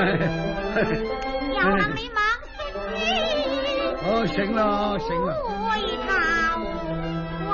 又能你猛食哦，醒啦，醒啦。 回頭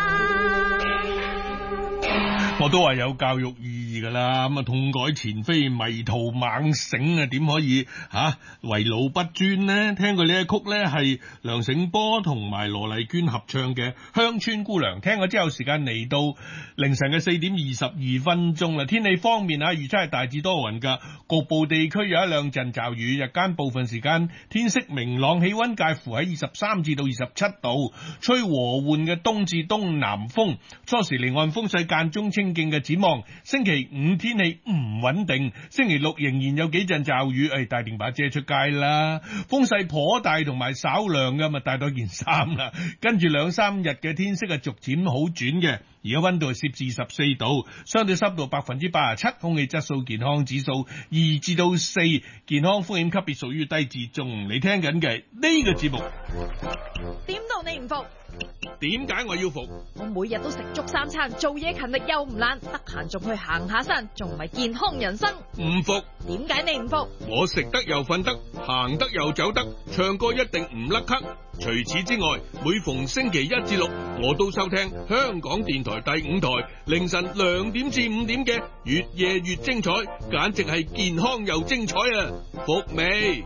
望。 我都話有教育意義噶啦，咁啊痛改前非，迷途猛醒啊，點可以為老不尊呢？聽過呢一曲呢，係梁醒波同埋羅麗娟合唱嘅《鄉村姑娘》。聽過之後，時間嚟到凌晨嘅4點22分鐘啦。天氣方面預測係大致多雲噶，局部地區有一兩陣驟雨，日間部分時間天色明朗，氣溫介乎喺23至到27度，吹和緩嘅東至東南風，初時離岸風勢間中清勁嘅展望。星期五天氣唔穩定，星期六仍然有幾陣驟雨，帶定把遮出街啦。風勢頗大同埋稍涼嘅，咪帶多件衫啦。跟住兩三日嘅天色係逐漸好轉嘅。而家溫度係攝氏14度，相對濕度87%，空氣質素健康指數2至到4，健康風險級別屬於低至中。你聽緊嘅呢個節目， 點到你唔服？ 點解我要服？ 我每日都食足3餐，做嘢勤力又唔懶，得閒仲去行下山，仲唔係健康人生？ 唔服？ 點解你唔服？ 我食得又瞓得，行得又走得，唱歌一定唔甩咳。除此之外，每逢星期1至6，我都收聽香港電台第5台凌晨2點至5點嘅越夜越精彩，簡直係健康又精彩啊！服未？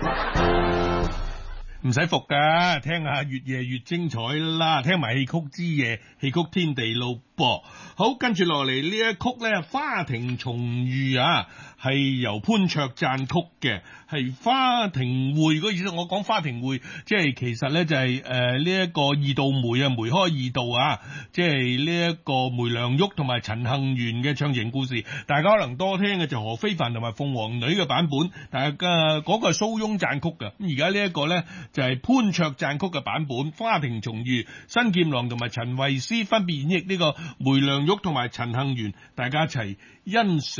唔使服噶，聽下越夜越精彩啦，聽埋戲曲之夜，戲曲天地路噃。好，跟住落嚟呢一曲呢，花亭重遇係由潘卓撰曲嘅，係花亭會嗰意思。我講花亭會，即係其實呢就係呢一個二道梅梅開二道即係呢一個梅良玉同埋陳幸元嘅唱情故事。大家可能多聽嘅就何非凡同埋鳳凰女嘅版本，但係嗰個係蘇翁撰曲嘅。咁而家呢一個呢，就係潘卓撰曲嘅版本，花亭重遇，新劍郎同埋陳慧思分別演繹呢個梅良玉同埋陳幸元，大家一齊欣賞。